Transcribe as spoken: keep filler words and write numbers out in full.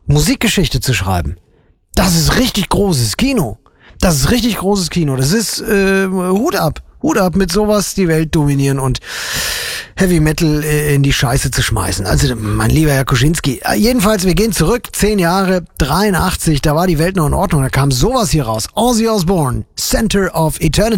Musikgeschichte zu schreiben. Das ist richtig großes Kino. Das ist richtig großes Kino. Das ist äh, Hut ab. Hut ab mit sowas die Welt dominieren und Heavy Metal äh, in die Scheiße zu schmeißen. Also mein lieber Herr Kuschinski. Äh, jedenfalls, wir gehen zurück. Zehn Jahre, dreiundachtzig, da war die Welt noch in Ordnung. Da kam sowas hier raus. Ozzy Osbourne, Center of Eternity.